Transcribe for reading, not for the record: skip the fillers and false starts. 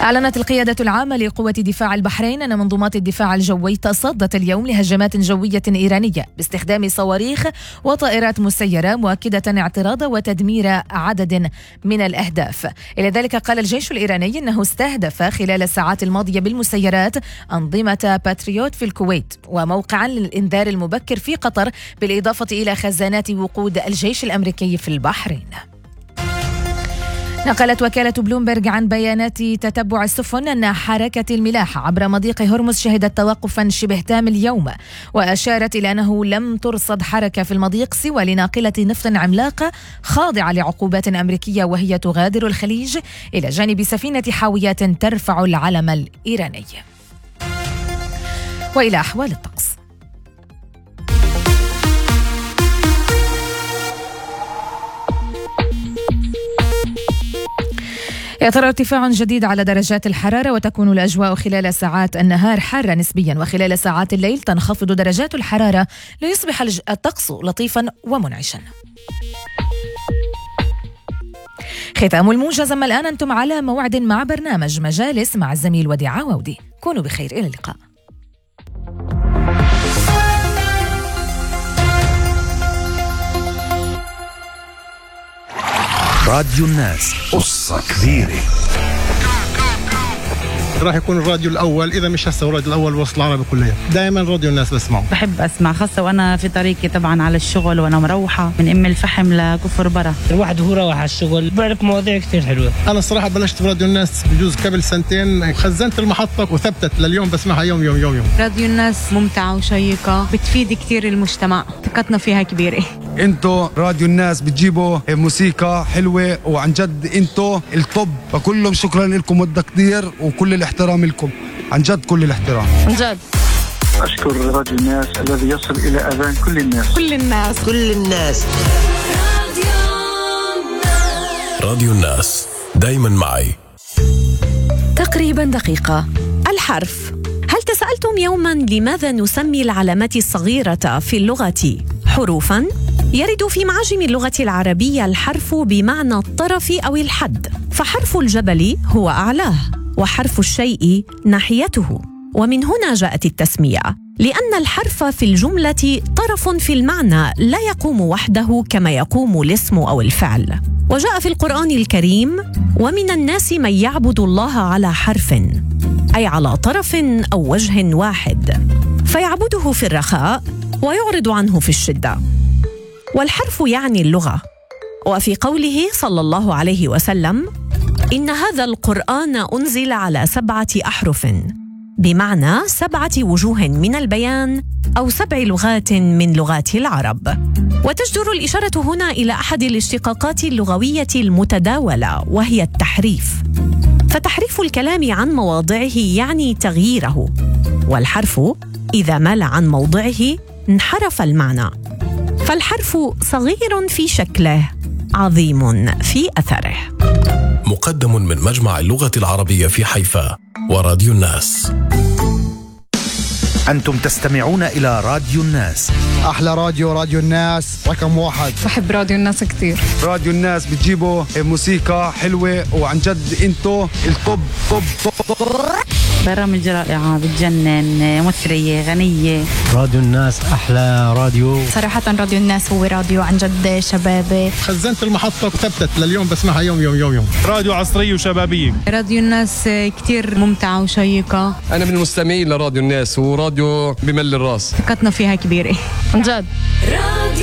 أعلنت القيادة العامة لقوة دفاع البحرين أن منظومات الدفاع الجوي تصدت اليوم لهجمات جوية إيرانية باستخدام صواريخ وطائرات مسيرة، مؤكدة اعتراض وتدمير عدد من الأهداف. إلى ذلك قال الجيش الإيراني أنه استهدف خلال الساعات الماضية بالمسيرات أنظمة باتريوت في الكويت وموقعا للإنذار المبكر في قطر، بالإضافة إلى خزانات وقود الجيش الأمريكي في البحرين. نقلت وكالة بلومبرج عن بيانات تتبع السفن أن حركة الملاحة عبر مضيق هرمز شهدت توقفا شبه تام اليوم، وأشارت إلى أنه لم ترصد حركة في المضيق سوى لناقلة نفط عملاقة خاضعة لعقوبات أمريكية وهي تغادر الخليج إلى جانب سفينة حاويات ترفع العلم الإيراني. وإلى أحوال الطقس. يطرأ ارتفاع جديد على درجات الحرارة، وتكون الأجواء خلال ساعات النهار حارة نسبيا، وخلال ساعات الليل تنخفض درجات الحرارة ليصبح الطقس لطيفا ومنعشا. ختام الموجز. أما الآن أنتم على موعد مع برنامج مجالس مع الزميل وديع عودي. كونوا بخير، إلى اللقاء. راديو الناس، قصة كبيرة. راح يكون الراديو الأول، إذا مش هسه الراديو الأول وسط العربي كلها. دائما راديو الناس بسمعه. بحب أسمع خاصة وأنا في طريقي طبعا على الشغل، وأنا مروحة من أم الفحم لكفر برا. الواحد هو روح على الشغل بعرف مواضيع كتير حلوة. أنا الصراحة بلشت في راديو الناس بجوز قبل سنتين، خزنت المحطة وثبتت لليوم بسمعها يوم يوم يوم يوم. راديو الناس ممتعة وشيقة، بتفيد كتير المجتمع، ثقتنا فيها كبيرة. انتو راديو الناس بتجيبوا موسيقى حلوة وعن جد انتو الطب، فكلهم شكرا لكم والتقدير وكل الاحترام لكم، عن جد كل الاحترام. عن جد أشكر راديو الناس الذي يصل إلى أذان كل الناس. كل الناس كل الناس. راديو الناس دايما معي. تقريبا دقيقة. الحرف. هل تسألتم يوما لماذا نسمي العلامات الصغيرة في اللغة حروفا؟ يرد في معاجم اللغة العربية الحرف بمعنى الطرف أو الحد، فحرف الجبل هو أعلاه، وحرف الشيء ناحيته، ومن هنا جاءت التسمية، لأن الحرف في الجملة طرف في المعنى لا يقوم وحده كما يقوم الاسم أو الفعل. وجاء في القرآن الكريم: ومن الناس من يعبد الله على حرف، أي على طرف أو وجه واحد، فيعبده في الرخاء ويعرض عنه في الشدة. والحرف يعني اللغة. وفي قوله صلى الله عليه وسلم: إن هذا القرآن أنزل على 7 أحرف، بمعنى 7 وجوه من البيان أو 7 لغات من لغات العرب. وتجدر الإشارة هنا إلى أحد الاشتقاقات اللغوية المتداولة، وهي التحريف. فتحريف الكلام عن مواضعه يعني تغييره، والحرف إذا مال عن موضعه انحرف المعنى. فالحرف صغير في شكله، عظيم في أثره. مقدم من مجمع اللغة العربية في حيفا وراديو الناس. أنتم تستمعون إلى راديو الناس. أحلى راديو الناس رقم 1. بحب راديو الناس كتير. راديو الناس بتجيبوا موسيقى حلوة وعن جد انتو الطب. برامج رائعة بتجنن، مثرية غنية. راديو الناس أحلى راديو. صراحة راديو الناس هو راديو عن جد شبابي. خزنت المحطة وثبتت لليوم بسمعها يوم يوم يوم يوم. راديو عصرية وشبابية. راديو الناس كتير ممتعة وشيقة. أنا من المستمعين لراديو الناس، وراديو بمل الراس، ثقتنا فيها كبيرة. عن جد.